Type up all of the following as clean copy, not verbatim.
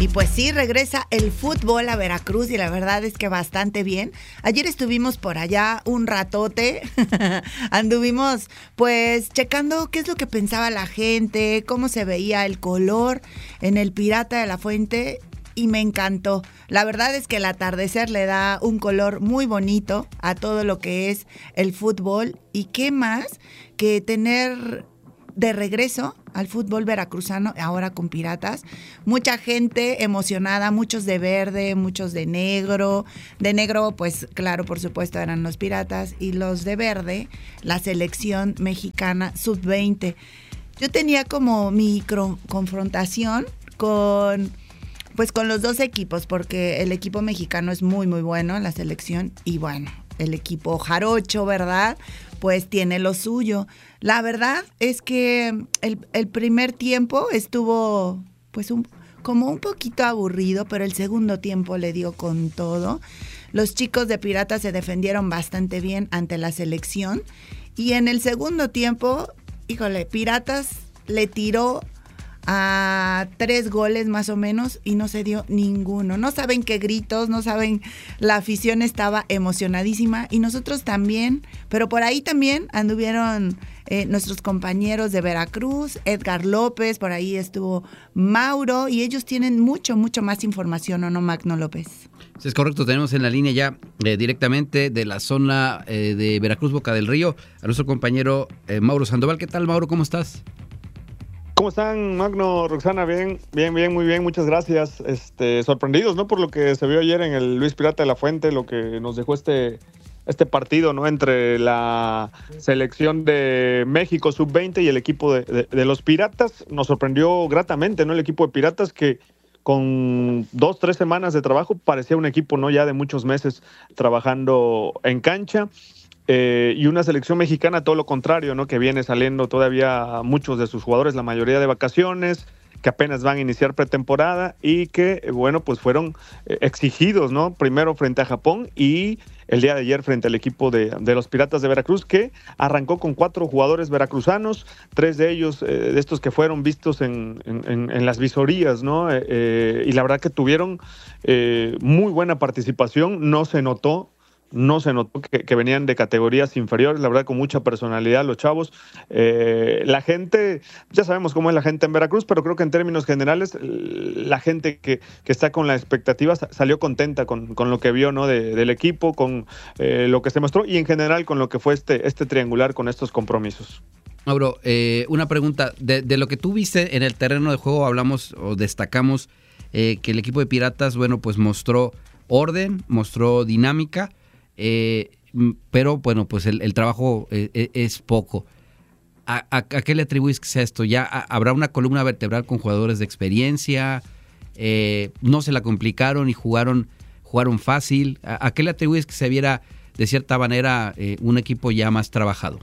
Y pues sí, regresa el fútbol a Veracruz y la verdad es que bastante bien. Ayer estuvimos por allá un ratote, anduvimos pues checando qué es lo que pensaba la gente, cómo se veía el color en el Pirata de la Fuente y me encantó. La verdad es que el atardecer le da un color muy bonito a todo lo que es el fútbol y qué más que tener de regreso al fútbol veracruzano, ahora con Piratas. Mucha gente emocionada, muchos de verde, muchos de negro. De negro, pues claro, por supuesto, eran los Piratas. Y los de verde, la selección mexicana sub-20. Yo tenía como mi confrontación con los dos equipos, porque el equipo mexicano es muy, muy bueno en la selección. Y bueno, el equipo jarocho, ¿verdad?, pues tiene lo suyo. La verdad es que el primer tiempo estuvo pues como un poquito aburrido, pero el segundo tiempo le dio con todo. Los chicos de Piratas se defendieron bastante bien ante la selección y en el segundo tiempo, híjole, Piratas le tiró a 3 goles más o menos y no se dio ninguno. No saben qué gritos, no saben, la afición estaba emocionadísima y nosotros también, pero por ahí también anduvieron nuestros compañeros de Veracruz, Edgar López, por ahí estuvo Mauro y ellos tienen mucho más información, ¿o no, Magno López? Sí, es correcto, tenemos en la línea ya directamente de la zona de Veracruz, Boca del Río, a nuestro compañero Mauro Sandoval. ¿Qué tal, Mauro? ¿Cómo estás? ¿Cómo están, Magno, Roxana? Bien, muy bien, muchas gracias. Sorprendidos, ¿no?, por lo que se vio ayer en el Luis Pirata de la Fuente, lo que nos dejó este partido, ¿no?, entre la selección de México sub-20 y el equipo de los Piratas. Nos sorprendió gratamente, ¿no?, el equipo de Piratas, que con 2-3 semanas de trabajo parecía un equipo, ¿no?, ya de muchos meses trabajando en cancha. Y una selección mexicana, todo lo contrario, ¿no?, que viene saliendo todavía muchos de sus jugadores, la mayoría de vacaciones, que apenas van a iniciar pretemporada y que, bueno, pues fueron exigidos, ¿no?, primero frente a Japón y el día de ayer frente al equipo de los Piratas de Veracruz, que arrancó con 4 jugadores veracruzanos, 3 de ellos, de estos que fueron vistos en las visorías, ¿no? Y la verdad que tuvieron muy buena participación, no se notó que venían de categorías inferiores, la verdad, con mucha personalidad los chavos. La gente, ya sabemos cómo es la gente en Veracruz, pero creo que en términos generales la gente que está con la expectativa salió contenta con lo que vio, ¿no?, del equipo, con lo que se mostró y en general con lo que fue este triangular con estos compromisos. Mauro, una pregunta, de lo que tú viste en el terreno de juego hablamos o destacamos que el equipo de Piratas, bueno, pues mostró orden, mostró dinámica, pero bueno, pues el trabajo es poco. ¿A qué le atribuís que sea esto? ¿Ya habrá una columna vertebral con jugadores de experiencia? ¿No se la complicaron y jugaron fácil? ¿A qué le atribuís que se viera de cierta manera un equipo ya más trabajado?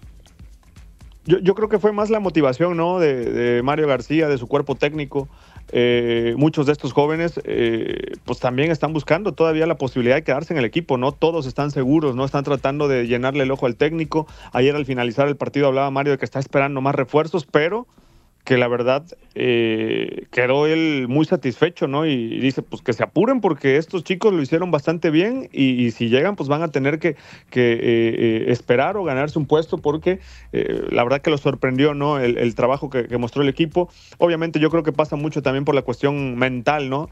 Yo creo que fue más la motivación, ¿no?, de Mario García, de su cuerpo técnico. Muchos de estos jóvenes pues también están buscando todavía la posibilidad de quedarse en el equipo, no todos están seguros, no están tratando de llenarle el ojo al técnico. Ayer al finalizar el partido hablaba Mario de que está esperando más refuerzos, pero que la verdad quedó él muy satisfecho, ¿no? Y dice, pues que se apuren porque estos chicos lo hicieron bastante bien y si llegan, pues van a tener que esperar o ganarse un puesto porque la verdad que los sorprendió, ¿no?, el trabajo que mostró el equipo. Obviamente yo creo que pasa mucho también por la cuestión mental, ¿no?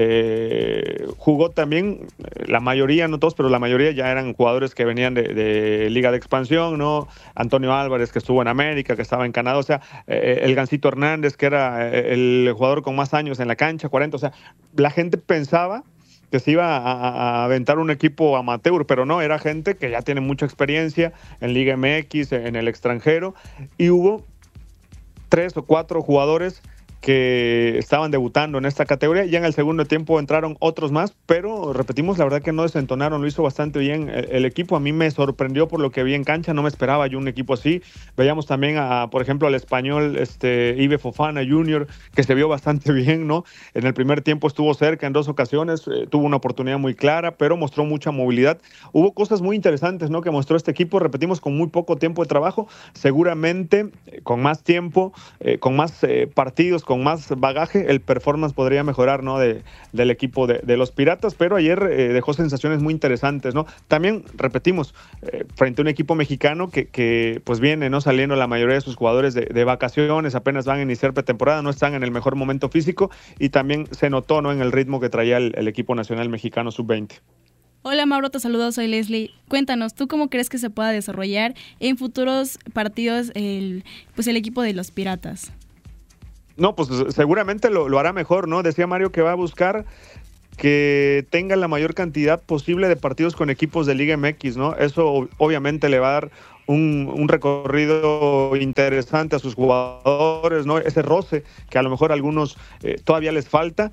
Jugó también, la mayoría, no todos, pero la mayoría ya eran jugadores que venían de Liga de Expansión, ¿no? Antonio Álvarez, que estuvo en América, que estaba en Canadá, o sea, el Gancito Hernández, que era el jugador con más años en la cancha, 40, o sea, la gente pensaba que se iba a aventar un equipo amateur, pero no, era gente que ya tiene mucha experiencia en Liga MX, en el extranjero, y hubo 3 o 4 jugadores que estaban debutando en esta categoría. Ya en el segundo tiempo entraron otros más, pero repetimos, la verdad que no desentonaron, lo hizo bastante bien el equipo. A mí me sorprendió por lo que vi en cancha, no me esperaba yo un equipo así. Veíamos también, por ejemplo, al español Ibe Fofana Jr., que se vio bastante bien, ¿no? En el primer tiempo estuvo cerca en 2 ocasiones, tuvo una oportunidad muy clara, pero mostró mucha movilidad. Hubo cosas muy interesantes, ¿no?, que mostró este equipo, repetimos, con muy poco tiempo de trabajo, seguramente con más tiempo, con más partidos, con con más bagaje, el performance podría mejorar, ¿no? Del equipo de los Piratas, pero ayer dejó sensaciones muy interesantes, ¿no? También, repetimos, frente a un equipo mexicano que pues viene, ¿no? Saliendo la mayoría de sus jugadores de vacaciones, apenas van a iniciar pretemporada, no están en el mejor momento físico, y también se notó, ¿no? En el ritmo que traía el equipo nacional mexicano sub-20. Hola Mauro, te saludo, soy Leslie. Cuéntanos, ¿tú cómo crees que se pueda desarrollar en futuros partidos el equipo de los Piratas? No, pues seguramente lo hará mejor, ¿no? Decía Mario que va a buscar que tenga la mayor cantidad posible de partidos con equipos de Liga MX, ¿no? Eso obviamente le va a dar un recorrido interesante a sus jugadores, ¿no? Ese roce que a lo mejor a algunos todavía les falta.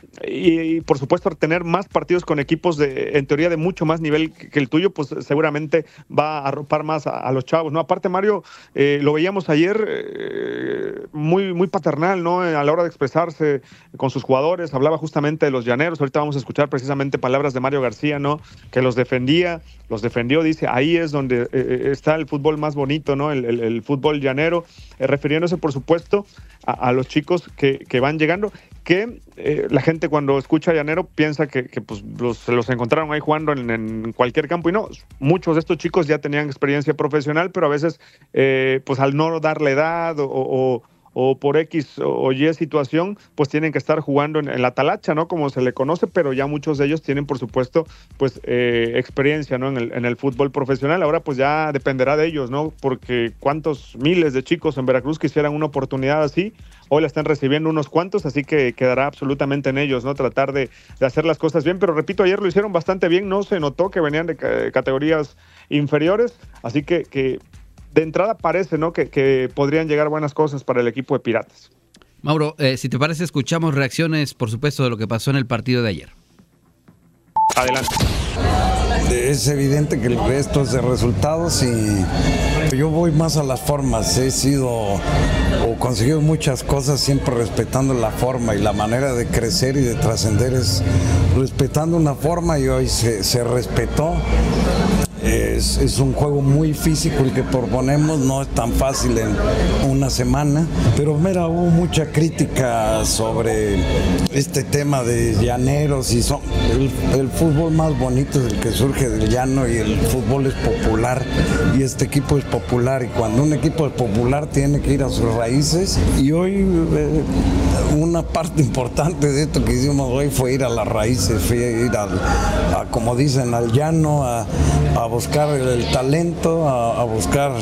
Y por supuesto tener más partidos con equipos en teoría de mucho más nivel que el tuyo, pues seguramente va a arropar más a los chavos, ¿no? Aparte, Mario, lo veíamos ayer muy, muy paternal, ¿no? A la hora de expresarse con sus jugadores, hablaba justamente de los llaneros. Ahorita vamos a escuchar precisamente palabras de Mario García, ¿no? Que los defendió, dice, ahí es donde está el fútbol más bonito, ¿no? El fútbol llanero, refiriéndose por supuesto a los chicos que van llegando, que la gente cuando escucha llanero piensa que pues se los encontraron ahí jugando en cualquier campo, y no, muchos de estos chicos ya tenían experiencia profesional, pero a veces pues al no darle edad o por X o Y situación, pues tienen que estar jugando en la talacha, ¿no? Como se le conoce, pero ya muchos de ellos tienen, por supuesto, pues experiencia, ¿no? En el fútbol profesional. Ahora pues ya dependerá de ellos, ¿no? Porque cuántos miles de chicos en Veracruz quisieran una oportunidad así, hoy la están recibiendo unos cuantos, así que quedará absolutamente en ellos, ¿no? Tratar de hacer las cosas bien, pero repito, ayer lo hicieron bastante bien, no se notó que venían de categorías inferiores, así que de entrada parece, ¿no? que podrían llegar buenas cosas para el equipo de Piratas. Mauro, si te parece, escuchamos reacciones, por supuesto, de lo que pasó en el partido de ayer. Adelante. Es evidente que esto es de resultados y yo voy más a las formas. He sido o conseguido muchas cosas siempre respetando la forma, y la manera de crecer y de trascender es respetando una forma, y hoy se respetó. Es un juego muy físico el que proponemos, no es tan fácil en una semana, pero mira, hubo mucha crítica sobre este tema de llaneros, y el fútbol más bonito es el que surge del llano, y el fútbol es popular, y este equipo es popular, y cuando un equipo es popular tiene que ir a sus raíces, y hoy una parte importante de esto que hicimos hoy fue ir a las raíces, fue ir a como dicen, al llano, a buscar el talento, a buscar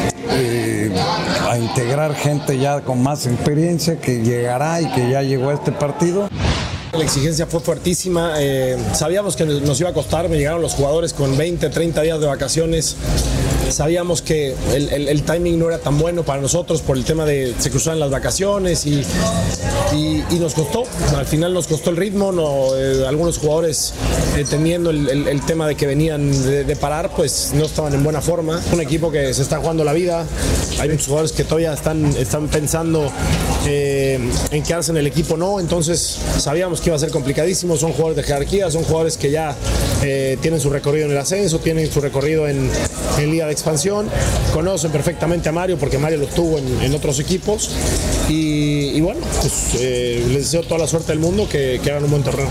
a integrar gente ya con más experiencia que llegará y que ya llegó a este partido. La exigencia fue fuertísima, sabíamos que nos iba a costar, me llegaron los jugadores con 20, 30 días de vacaciones, sabíamos que el timing no era tan bueno para nosotros por el tema de se cruzaban las vacaciones y nos costó, al final nos costó el ritmo, algunos jugadores teniendo el tema de que venían de parar, pues no estaban en buena forma. Un equipo que se está jugando la vida, hay muchos jugadores que todavía están pensando en quedarse en el equipo, no, entonces sabíamos que iba a ser complicadísimo, son jugadores de jerarquía, son jugadores que ya tienen su recorrido en el ascenso, tienen su recorrido en Liga de Expansión, conocen perfectamente a Mario porque Mario los tuvo en otros equipos y bueno, pues les deseo toda la suerte del mundo, que hagan un buen torneo.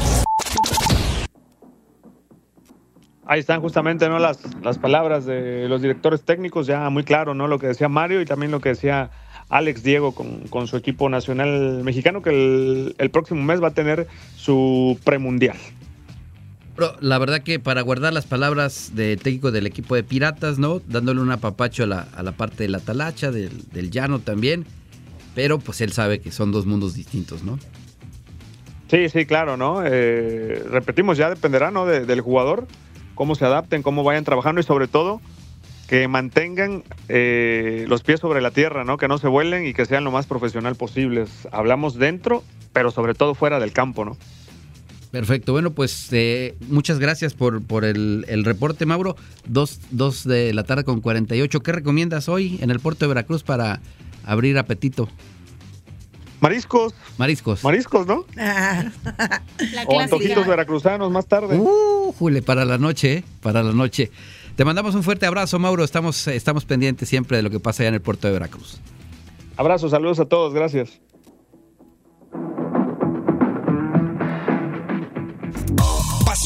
Ahí están justamente, ¿no? las palabras de los directores técnicos, ya muy claro, ¿no? Lo que decía Mario y también lo que decía Alex Diego con su equipo nacional mexicano, que el próximo mes va a tener su premundial. Pero la verdad que para guardar las palabras del técnico del equipo de Piratas, ¿no? Dándole un apapacho a la parte de la talacha, del llano también, pero pues él sabe que son dos mundos distintos, ¿no? Sí, claro, ¿no? Repetimos, ya dependerá, ¿no? del jugador, cómo se adapten, cómo vayan trabajando y sobre todo que mantengan los pies sobre la tierra, ¿no? Que no se vuelen y que sean lo más profesional posibles. Hablamos dentro, pero sobre todo fuera del campo, ¿no? Perfecto, bueno, pues muchas gracias por el reporte, Mauro. 2 de la tarde con 48. ¿Qué recomiendas hoy en el puerto de Veracruz para abrir apetito? Mariscos, ¿no? O antojitos veracruzanos más tarde. Jule, para la noche, para la noche. Te mandamos un fuerte abrazo, Mauro. Estamos pendientes siempre de lo que pasa allá en el puerto de Veracruz. Abrazos, saludos a todos, gracias.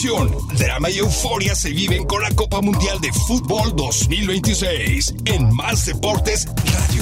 emoción, drama y euforia se viven con la Copa Mundial de Fútbol 2026 en Más Deportes Radio.